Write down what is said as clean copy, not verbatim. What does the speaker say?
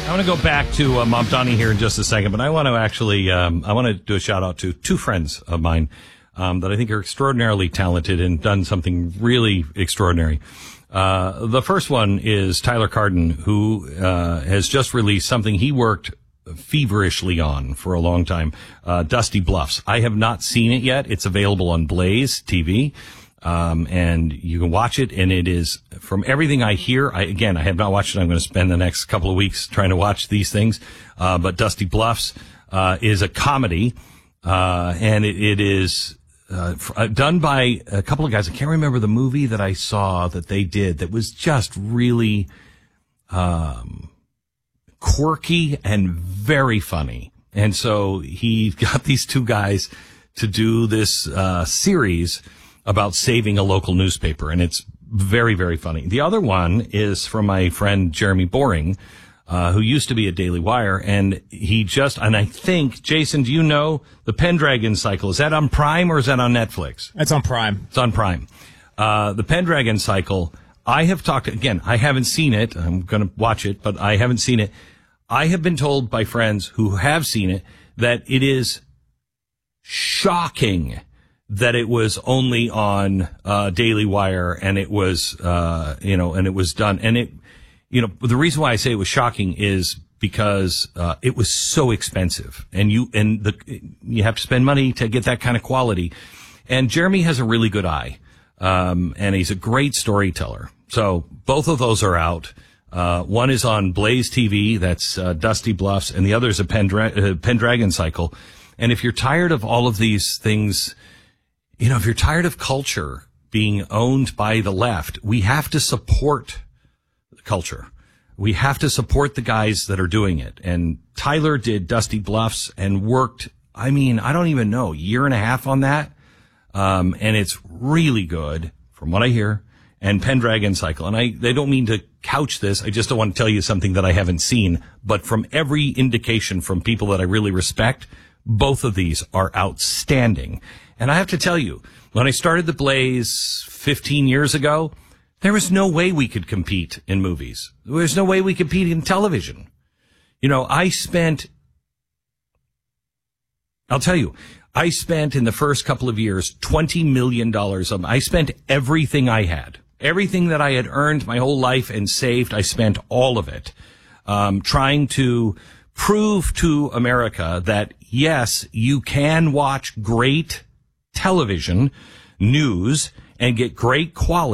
I want to go back to Mom Donnie here in just a second, but I want to actually, I want to do a shout out to two friends of mine, that I think are extraordinarily talented and done something really extraordinary. The first one is Tyler Carden, who, has just released something he worked feverishly on for a long time, Dusty Bluffs. I have not seen it yet. It's available on Blaze TV. And you can watch it, and it is, from everything I hear, I have not watched it. I'm going to spend the next couple of weeks trying to watch these things. But Dusty Bluffs, is a comedy, and it is, done by a couple of guys. I can't remember the movie that I saw that they did that was just really, quirky and very funny. And so he got these two guys to do this, series about saving a local newspaper, and it's very, very funny. The other one is from my friend Jeremy Boring, who used to be at Daily Wire, and I think, Jason, do you know the Pendragon Cycle? Is that on Prime or is that on Netflix? It's on Prime. It's on Prime. The Pendragon Cycle, I have talked, again, I haven't seen it. I'm going to watch it, but I haven't seen it. I have been told by friends who have seen it that it is shocking that it was only on Daily Wire, and it was and it was done, and the reason why I say it was shocking is because it was so expensive, and you have to spend money to get that kind of quality. And Jeremy has a really good eye, and he's a great storyteller. So both of those are out. One is on Blaze TV, that's Dusty Bluffs, and the other is a Pendragon Cycle. And if you're tired of all of these things, if you're tired of culture being owned by the left, we have to support culture. We have to support the guys that are doing it. And Tyler did Dusty Bluffs and worked, I don't even know, a year and a half on that. And it's really good from what I hear. And Pendragon Cycle. And they don't mean to couch this. I just don't want to tell you something that I haven't seen. But from every indication from people that I really respect, both of these are outstanding. And I have to tell you, when I started the Blaze 15 years ago, there was no way we could compete in movies. There was no way we could compete in television. I spent in the first couple of years, $20 million. I spent everything I had. Everything that I had earned my whole life and saved, I spent all of it, trying to prove to America that, yes, you can watch great television, news, and get great quality.